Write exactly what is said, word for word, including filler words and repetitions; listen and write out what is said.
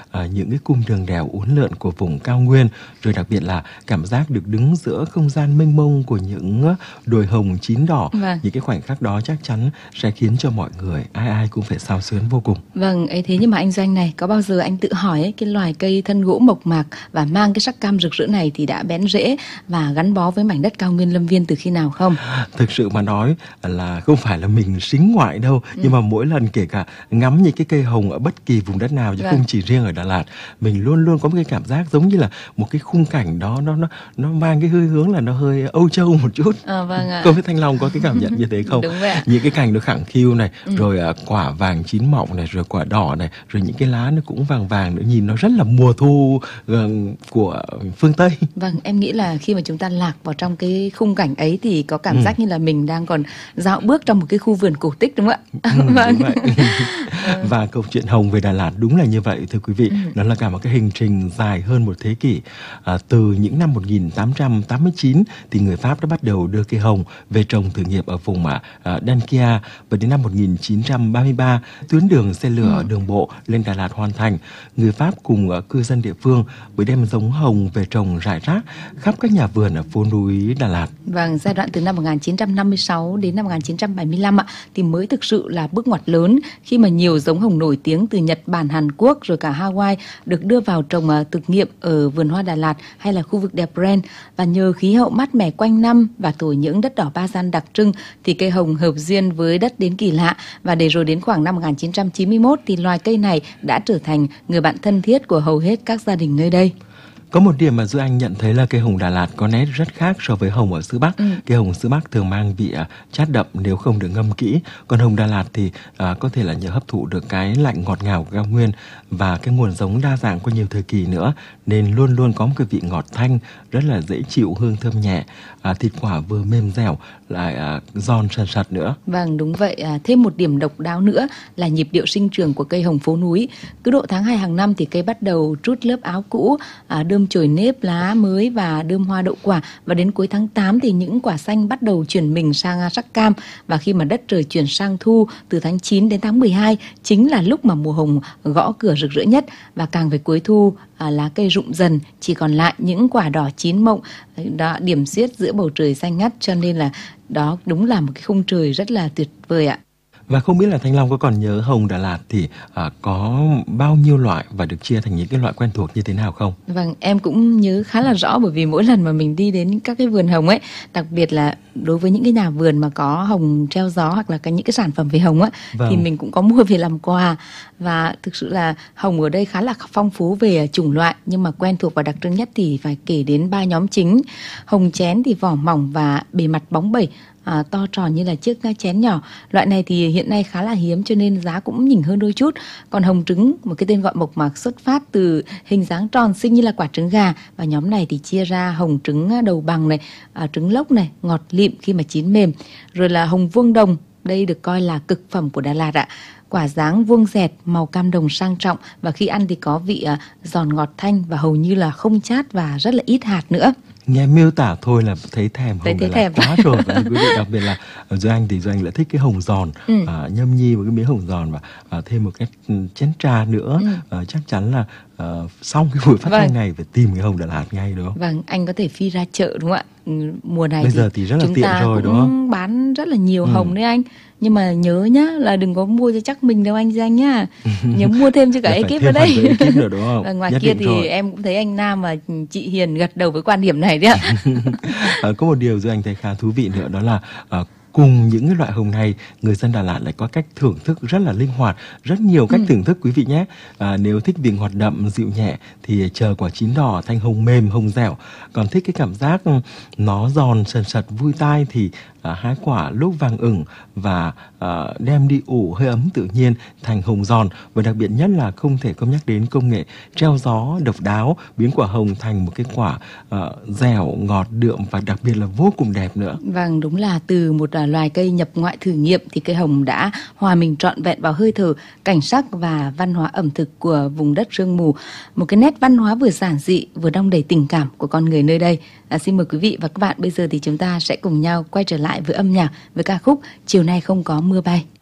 à, những cái cung đường đèo uốn lượn của vùng cao nguyên, rồi đặc biệt là cảm giác được đứng giữa không gian mênh mông của những đồi hồng chín đỏ. Vâng. Những cái khoảnh khắc đó chắc chắn sẽ khiến cho mọi người ai ai cũng phải xao xuyến vô cùng. Vâng, ấy thế nhưng mà anh Doanh này, có bao giờ anh tự hỏi ấy, cái loài cây thân gỗ mộc mạc và mang cái sắc cam rực rỡ này thì đã bén rễ và gắn bó với mảnh đất cao nguyên Lâm Viên từ khi nào không? Thực sự mà nói là không phải là mình sính ngoại đâu, ừ. nhưng mà mỗi lần kể cả ngắm những cái cây hồng ở bất kỳ vùng đất nào chứ vâng. không chỉ riêng ở Đà Lạt, mình luôn luôn có một cái cảm giác giống như là một cái khung cảnh đó nó nó nó mang cái hơi hướng là nó hơi Âu Châu một chút. À, vâng ạ. Không biết Thanh Long có cái cảm nhận như thế không? Đúng vậy ạ. Những cái cành nó khẳng khiu này, ừ. rồi uh, quả vàng chín mọng này, rồi quả đỏ này, rồi những cái lá nó cũng vàng vàng nữa, nhìn nó rất là mùa thu uh, của phương Tây. Vâng, em nghĩ là khi mà chúng ta lạc vào trong cái khung cảnh ấy thì có cảm ừ. giác như là mình đang còn dạo bước trong một cái khu vườn cổ tích, đúng không ạ? Ừ, vâng. Đúng vậy. Và câu chuyện hồng về Đà Lạt đúng là như vậy thưa quý vị. ừ. Nó là cả một cái hành trình dài hơn một thế kỷ. À, từ những năm một nghìn tám trăm tám mươi chín thì người Pháp đã bắt đầu đưa cây hồng về trồng thử nghiệm ở vùng à, Dankia, và đến năm một nghìn chín trăm ba mươi ba tuyến đường xe lửa ừ. đường bộ lên Đà Lạt hoàn thành. Người Pháp cùng uh, cư dân địa phương mới đem giống hồng về trồng rải rác khắp các nhà vườn ở phố núi Đà Lạt. Vâng, giai đoạn từ năm một nghìn chín trăm năm mươi sáu đến năm một nghìn chín trăm bảy mươi lăm ạ, thì mới thực sự là bước ngoặt lớn khi mà nhiều giống hồng nổi tiếng từ Nhật Bản, Hàn Quốc rồi cả Hawaii được đưa vào trồng uh, thực nghiệm ở vườn hoa Đà Lạt hay là khu vực đẹp Bren. Và nhờ khí hậu mát mẻ quanh năm và thổ nhưỡng đất đỏ ba gian đặc trưng thì cây hồng hợp duyên với đất đến kỳ lạ. Và để rồi đến khoảng năm một nghìn chín trăm chín mươi mốt thì loài cây này đã trở thành người bạn thân thiết của hầu hết các gia đình nơi đây. Có một điểm mà Duy Anh nhận thấy là cây hồng Đà Lạt có nét rất khác so với hồng ở xứ Bắc. Ừ. Cây hồng xứ Bắc thường mang vị uh, chát đậm nếu không được ngâm kỹ. Còn hồng Đà Lạt thì uh, có thể là nhờ hấp thụ được cái lạnh ngọt ngào của cao nguyên và cái nguồn giống đa dạng qua nhiều thời kỳ nữa, nên luôn luôn có một cái vị ngọt thanh rất là dễ chịu, hương thơm nhẹ, uh, thịt quả vừa mềm dẻo lại uh, giòn sần sật nữa. Vâng, đúng vậy. À, thêm một điểm độc đáo nữa là nhịp điệu sinh trưởng của cây hồng phố núi. Cứ độ tháng hai hàng năm thì cây bắt đầu trút lớp áo cũ, à, đơm chồi nếp lá mới và đơm hoa đậu quả, và đến cuối tháng tám thì những quả xanh bắt đầu chuyển mình sang sắc cam. Và khi mà đất trời chuyển sang thu từ tháng chín đến tháng mười hai chính là lúc mà mùa hồng gõ cửa rực rỡ nhất, và càng về cuối thu à, lá cây rụng dần, chỉ còn lại những quả đỏ chín mọng đó điểm xuyết giữa bầu trời xanh ngắt, cho nên là đó đúng là một cái khung trời rất là tuyệt vời ạ. Và không biết là Thanh Long có còn nhớ hồng Đà Lạt thì à, có bao nhiêu loại và được chia thành những cái loại quen thuộc như thế nào không? Vâng, em cũng nhớ khá là rõ, bởi vì mỗi lần mà mình đi đến các cái vườn hồng ấy, đặc biệt là đối với những cái nhà vườn mà có hồng treo gió hoặc là cái những cái sản phẩm về hồng á, vâng. thì mình cũng có mua về làm quà. Và thực sự là hồng ở đây khá là phong phú về chủng loại, nhưng mà quen thuộc và đặc trưng nhất thì phải kể đến ba nhóm chính. Hồng chén thì vỏ mỏng và bề mặt bóng bẩy, À, to tròn như là chiếc chén nhỏ. Loại này thì hiện nay khá là hiếm cho nên giá cũng nhỉnh hơn đôi chút. Còn hồng trứng, một cái tên gọi mộc mạc xuất phát từ hình dáng tròn xinh như là quả trứng gà. Và nhóm này thì chia ra hồng trứng đầu bằng này, à, trứng lốc này, ngọt lịm khi mà chín mềm. Rồi là hồng vuông đồng, đây được coi là cực phẩm của Đà Lạt ạ. Quả dáng vuông dẹt, màu cam đồng sang trọng, và khi ăn thì có vị uh, giòn ngọt thanh và hầu như là không chát và rất là ít hạt nữa. Nghe miêu tả thôi là thấy thèm hồng Đà Lạt quá rồi. Và quý vị, đặc biệt là Duy Anh thì Duy Anh lại thích cái hồng giòn, ừ. à, nhâm nhi một cái miếng hồng giòn và à, thêm một cái chén trà nữa, ừ. à, chắc chắn là à, xong cái buổi phát thanh vâng. này phải tìm cái hồng Đà Lạt ngay, đúng không? Vâng, anh có thể phi ra chợ đúng không ạ? Mùa này bây thì giờ thì rất là chúng tiện ta rồi, cũng đúng không? bán rất là nhiều ừ. hồng đấy anh. Nhưng mà nhớ nhá, là đừng có mua cho chắc mình đâu anh Danh nhá. Nhớ mua thêm cho cả ekip ở đây. Ekip nữa, đúng không? Và ngoài Nhất kia thì rồi. em cũng thấy anh Nam và chị Hiền gật đầu với quan điểm này đấy ạ. à, có một điều Duy Anh thấy khá thú vị nữa, đó là à, cùng những cái loại hồng này, người dân Đà Lạt lại có cách thưởng thức rất là linh hoạt, rất nhiều cách ừ. thưởng thức quý vị nhé. À, nếu thích vị ngọt đậm dịu nhẹ thì chờ quả chín đỏ, thanh hồng mềm, hồng dẻo. Còn thích cái cảm giác nó giòn sần sật vui tai thì à, hái quả lúc vàng ửng và à, đem đi ủ hơi ấm tự nhiên thành hồng giòn. Và đặc biệt nhất là không thể không nhắc đến công nghệ treo gió độc đáo, biến quả hồng thành một cái quả à, dẻo, ngọt, đượm và đặc biệt là vô cùng đẹp nữa. Vâng, đúng là từ một à, loài cây nhập ngoại thử nghiệm thì cây hồng đã hòa mình trọn vẹn vào hơi thở, cảnh sắc và văn hóa ẩm thực của vùng đất sương mù. Một cái nét văn hóa vừa giản dị vừa đong đầy tình cảm của con người nơi đây. À, xin mời quý vị và các bạn, bây giờ thì chúng ta sẽ cùng nhau quay trở lại với âm nhạc, với ca khúc Chiều nay không có mưa bay.